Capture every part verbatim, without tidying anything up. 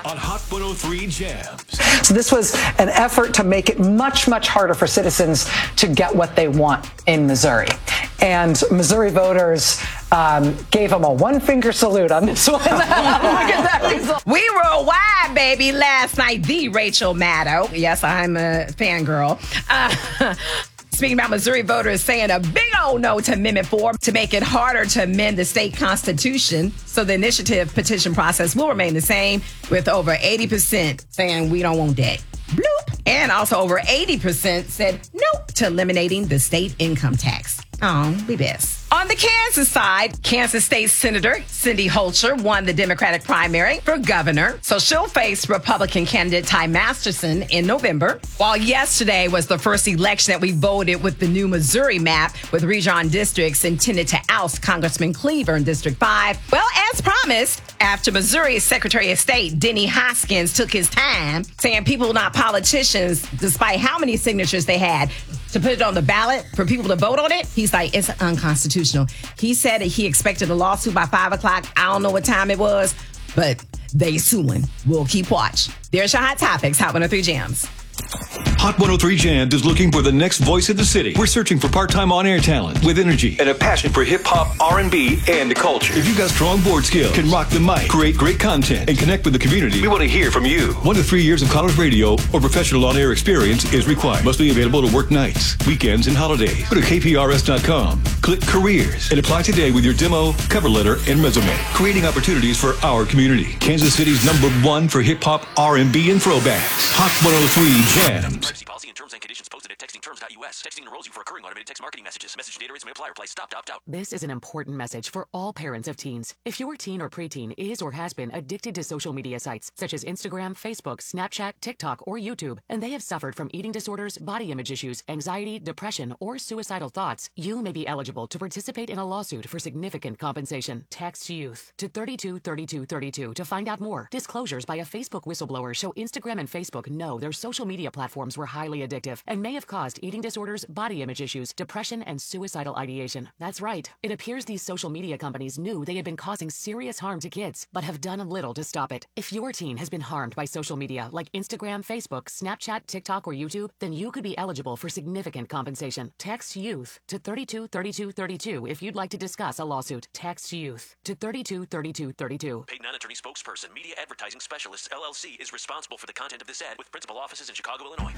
on Hot one oh three Jams. So this was an effort to make it much, much harder for citizens to get what they want in Missouri. And Missouri voters um, gave them a one-finger salute on this one. Look at that result. We roll wide, baby, last night. The Rachel Maddow. Yes, I'm a fangirl. Uh, Speaking about Missouri voters saying a big old no to Amendment four to make it harder to amend the state constitution. So the initiative petition process will remain the same, with over eighty percent saying we don't want that. Bloop. And also over eighty percent said nope to eliminating the state income tax. Oh, be best. On the Kansas side, Kansas State Senator Cindy Holcher won the Democratic primary for governor, so she'll face Republican candidate Ty Masterson in November. While yesterday was the first election that we voted with the new Missouri map, with redrawn districts intended to oust Congressman Cleaver in District five. Well, as promised, after Missouri's Secretary of State Denny Hoskins took his time, saying people, not politicians, despite how many signatures they had, to put it on the ballot for people to vote on it, he's like, it's unconstitutional. He said that he expected a lawsuit by five o'clock. I don't know what time it was, but they suing. We'll keep watch. There's your Hot Topics, Hot one oh three Jams. Hot one oh three Jams is looking for the next voice of the city. We're searching for part-time on-air talent with energy and a passion for hip-hop, R and B, and culture. If you've got strong board skills, can rock the mic, create great content, and connect with the community, we want to hear from you. One to three years of college radio or professional on-air experience is required. Must be available to work nights, weekends, and holidays. Go to K P R S dot com, click Careers, and apply today with your demo, cover letter, and resume. Creating opportunities for our community. Kansas City's number one for hip-hop, R and B, and throwbacks. Hot one oh three Jams. Privacy policy and terms and conditions posted at texting terms dot U S. Texting enrolls you for recurring automated text marketing messages. Message data rates may apply. Reply stop to opt out. This is an important message for all parents of teens. If your teen or preteen is or has been addicted to social media sites such as Instagram, Facebook, Snapchat, TikTok, or YouTube, and they have suffered from eating disorders, body image issues, anxiety, depression, or suicidal thoughts, you may be eligible to participate in a lawsuit for significant compensation. Text YOUTH to thirty-two thirty-two thirty-two to find out more. Disclosures by a Facebook whistleblower show Instagram and Facebook know their social media platforms were highly addictive and may have caused eating disorders, body image issues, depression, and suicidal ideation. That's right. It appears these social media companies knew they had been causing serious harm to kids, but have done little to stop it. If your teen has been harmed by social media like Instagram, Facebook, Snapchat, TikTok, or YouTube, then you could be eligible for significant compensation. Text YOUTH to thirty-two thirty-two thirty-two if you'd like to discuss a lawsuit. Text YOUTH to thirty-two thirty-two thirty-two. Paid non-attorney spokesperson, Media Advertising Specialists, L L C, is responsible for the content of this ad with principal offices in Chicago, Illinois.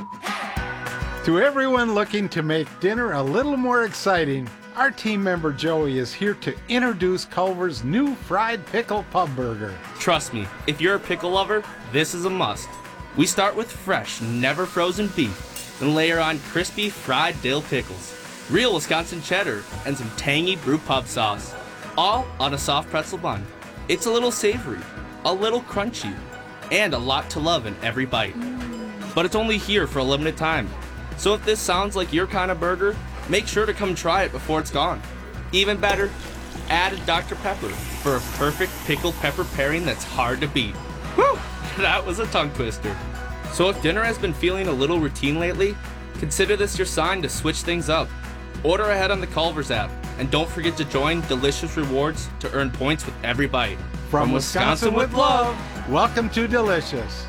To everyone looking to make dinner a little more exciting, our team member Joey is here to introduce Culver's new fried pickle pub burger. Trust me, if you're a pickle lover, this is a must. We start with fresh, never frozen beef, then layer on crispy fried dill pickles, real Wisconsin cheddar, and some tangy brew pub sauce, all on a soft pretzel bun. It's a little savory, a little crunchy, and a lot to love in every bite. But it's only here for a limited time. So if this sounds like your kind of burger, make sure to come try it before it's gone. Even better, add a Doctor Pepper for a perfect pickled pepper pairing that's hard to beat. Whew, that was a tongue twister. So if dinner has been feeling a little routine lately, consider this your sign to switch things up. Order ahead on the Culver's app, and don't forget to join Delicious Rewards to earn points with every bite. From, From Wisconsin, Wisconsin with love, welcome to Delicious.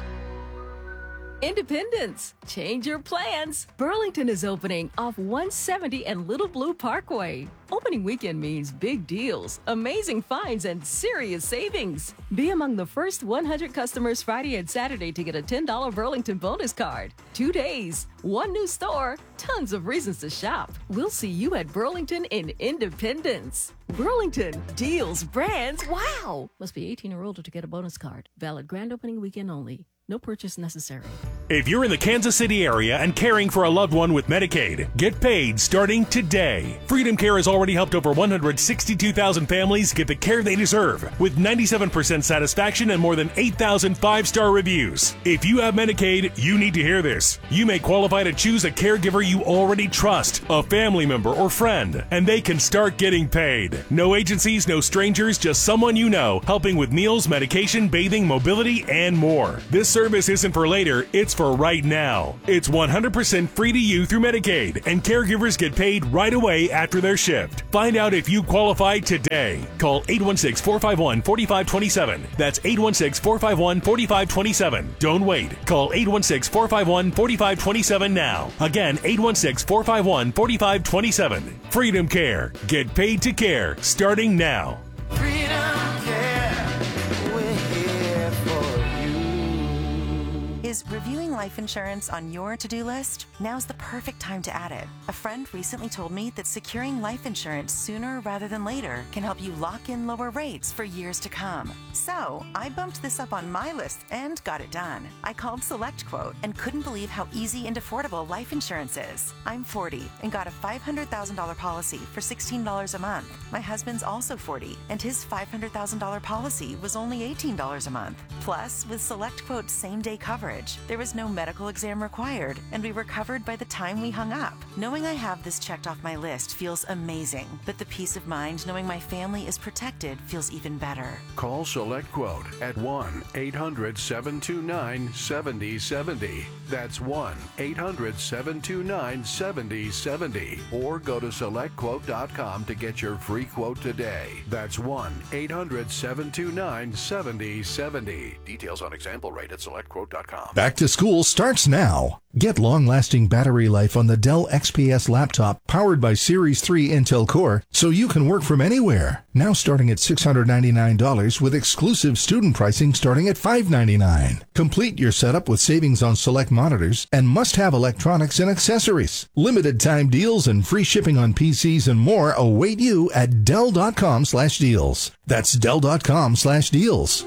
Independence. Change your plans. Burlington is opening off one seventy and Little Blue Parkway. Opening weekend means big deals, amazing finds, and serious savings. Be among the first one hundred customers Friday and Saturday to get a ten dollars Burlington bonus card. Two days, one new store, tons of reasons to shop. We'll see you at Burlington in Independence. Burlington, deals, brands, wow! Must be eighteen or older to get a bonus card. Valid grand opening weekend only. No purchase necessary. If you're in the Kansas City area and caring for a loved one with Medicaid, get paid starting today. Freedom Care has already helped over one hundred sixty-two thousand families get the care they deserve, with ninety-seven percent satisfaction and more than eight thousand five-star reviews. If you have Medicaid, you need to hear this. You may qualify to choose a caregiver you already trust, a family member or friend, and they can start getting paid. No agencies, no strangers, just someone you know, helping with meals, medication, bathing, mobility, and more. This service isn't for later, it's for right now. It's one hundred percent free to you through Medicaid, and caregivers get paid right away after their shift. Find out if you qualify today. Call eight one six, four five one, four five two seven. That's eight one six, four five one, four five two seven. Don't wait. Call eight one six, four five one, four five two seven now. Again, eight one six, four five one, four five two seven. Freedom Care. Get paid to care starting now. Is reviewing life insurance on your to-do list? Now's the perfect time to add it. A friend recently told me that securing life insurance sooner rather than later can help you lock in lower rates for years to come. So I bumped this up on my list and got it done. I called SelectQuote and couldn't believe how easy and affordable life insurance is. I'm forty and got a five hundred thousand dollars policy for sixteen dollars a month. My husband's also forty and his five hundred thousand dollars policy was only eighteen dollars a month. Plus, with SelectQuote's same-day coverage, there was no medical exam required, and we were covered by the time we hung up. Knowing I have this checked off my list feels amazing, but the peace of mind knowing my family is protected feels even better. Call SelectQuote at one eight hundred, seven two nine, seven zero seven zero. That's one eight hundred, seven two nine, seven zero seven zero. Or go to select quote dot com to get your free quote today. That's one eight hundred, seven two nine, seven zero seven zero. Details on example rate at select quote dot com. Back to school starts now. Get long-lasting battery life on the Dell X P S laptop powered by Series three Intel Core so you can work from anywhere. Now starting at six hundred ninety-nine dollars with exclusive student pricing starting at five hundred ninety-nine dollars. Complete your setup with savings on select monitors and must-have electronics and accessories. Limited time deals and free shipping on P Cs and more await you at Dell dot com slash deals. That's Dell dot com slash deals.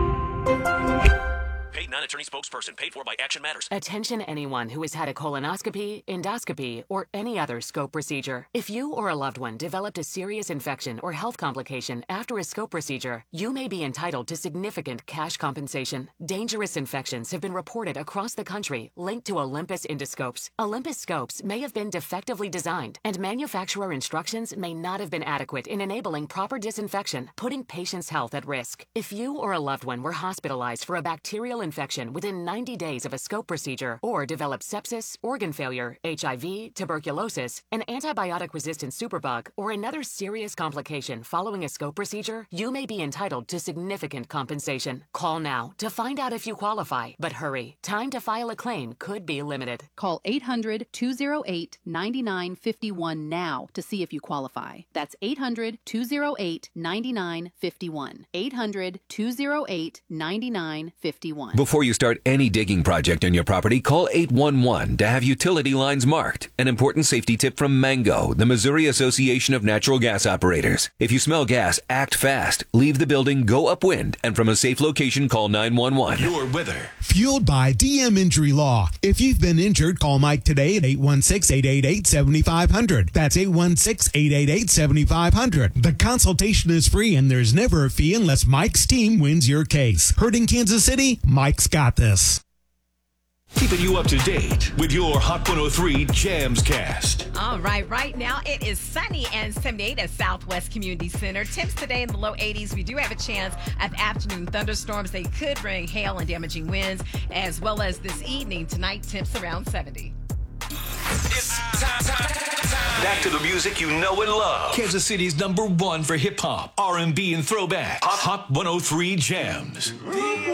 Paid non-attorney spokesperson paid for by Action Matters. Attention anyone who has had a colonoscopy, endoscopy, or any other scope procedure. If you or a loved one developed a serious infection or health complication after a scope procedure, you may be entitled to significant cash compensation. Dangerous infections have been reported across the country linked to Olympus endoscopes. Olympus scopes may have been defectively designed, and manufacturer instructions may not have been adequate in enabling proper disinfection, putting patients' health at risk. If you or a loved one were hospitalized for a bacterial infection within ninety days of a scope procedure, or developed sepsis, organ failure, H I V, tuberculosis, an antibiotic-resistant superbug, or another serious complication following a scope procedure, you may be entitled to significant compensation. Call now to find out if you qualify, but hurry. Time to file a claim could be limited. Call eight hundred, two oh eight, nine nine five one now to see if you qualify. That's eight hundred, two oh eight, nine nine five one. eight hundred, two oh eight, nine nine five one. Before you start any digging project on your property, call eight one one to have utility lines marked. An important safety tip from Mango, the Missouri Association of Natural Gas Operators. If you smell gas, act fast. Leave the building, go upwind, and from a safe location, call nine one one. Your weather. Fueled by D M Injury Law. If you've been injured, call Mike today at eight one six, eight eight eight, seven five zero zero. That's eight one six, eight eight eight, seven five zero zero. The consultation is free and there's never a fee unless Mike's team wins your case. Heard in Kansas City? Mike's got this. Keeping you up to date with your Hot one oh three Jams Cast. All right, right now it is sunny and seventy-eight at Southwest Community Center. Temps today in the low eighties. We do have a chance of afternoon thunderstorms. They could bring hail and damaging winds, as well as this evening. Tonight, temps around seventy. It's time, time, time. Back to the music you know and love. Kansas City's number one for hip hop, R and B, and throwback. Hot, Hot one oh three Jams.